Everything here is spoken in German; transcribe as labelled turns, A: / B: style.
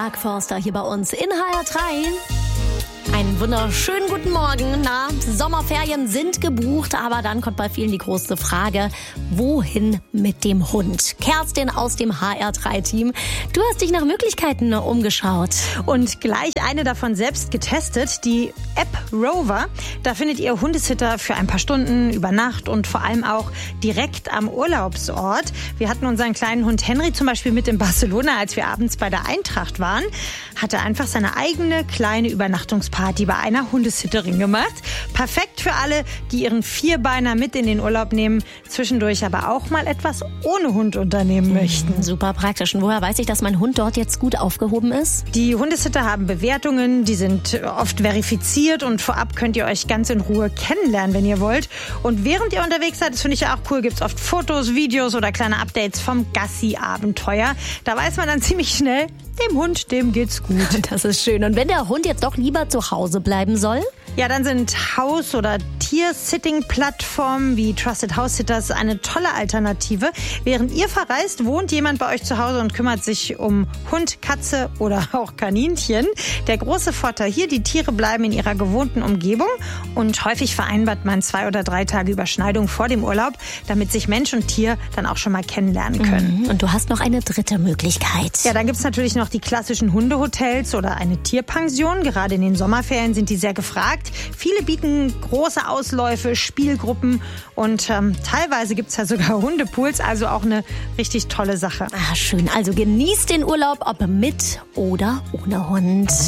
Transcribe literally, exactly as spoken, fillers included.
A: Mark Forster hier bei uns in H R drei. Einen wunderschönen guten Morgen. Na, Sommerferien sind gebucht, aber dann kommt bei vielen die große Frage, wohin mit dem Hund? Kerstin aus dem H R drei Team, du hast dich nach Möglichkeiten umgeschaut.
B: Und gleich eine davon selbst getestet, die App Rover. Da findet ihr Hundesitter für ein paar Stunden über Nacht und vor allem auch direkt am Urlaubsort. Wir hatten unseren kleinen Hund Henry zum Beispiel mit in Barcelona, als wir abends bei der Eintracht waren. Hatte einfach seine eigene kleine Übernachtungsparty bei einer Hundesitterin gemacht. Perfekt für alle, die ihren Vierbeiner mit in den Urlaub nehmen, zwischendurch aber auch mal etwas ohne Hund unternehmen möchten.
A: Super praktisch. Und woher weiß ich, dass mein Hund dort jetzt gut aufgehoben ist?
B: Die Hundesitter haben Bewertungen, die sind oft verifiziert und vorab könnt ihr euch ganz in Ruhe kennenlernen, wenn ihr wollt. Und während ihr unterwegs seid, das finde ich ja auch cool, gibt es oft Fotos, Videos oder kleine Updates vom Gassi-Abenteuer. Da weiß man dann ziemlich schnell, dem Hund, dem geht's gut.
A: Das ist schön. Und wenn der Hund jetzt doch lieber zu Hause bleiben soll?
B: Ja, dann sind Haus- oder Tiersitting-Plattformen wie Trusted House Sitters eine tolle Alternative. Während ihr verreist, wohnt jemand bei euch zu Hause und kümmert sich um Hund, Katze oder auch Kaninchen. Der große Vorteil hier, die Tiere bleiben in ihrer gewohnten Umgebung und häufig vereinbart man zwei oder drei Tage Überschneidung vor dem Urlaub, damit sich Mensch und Tier dann auch schon mal kennenlernen können.
A: Und du hast noch eine dritte Möglichkeit.
B: Ja, dann gibt's natürlich noch die klassischen Hundehotels oder eine Tierpension. Gerade in den Sommerferien sind die sehr gefragt. Viele bieten große Ausläufe, Spielgruppen und ähm, teilweise gibt's ja sogar Hundepools, also auch eine richtig tolle Sache.
A: Ah, schön. Also genießt den Urlaub, ob mit oder ohne Hund.